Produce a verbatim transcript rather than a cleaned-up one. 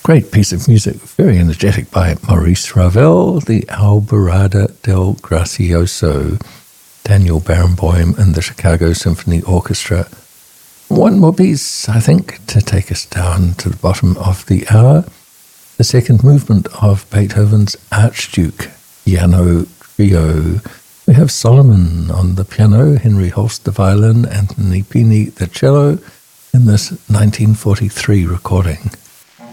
Great piece of music, very energetic by Maurice Ravel, the Alborada del Gracioso, Daniel Barenboim and the Chicago Symphony Orchestra. One more piece, I think, to take us down to the bottom of the hour. The second movement of Beethoven's Archduke Piano Trio. We have Solomon on the piano, Henry Holst the violin, Anthony Pini the cello in this nineteen forty-three recording.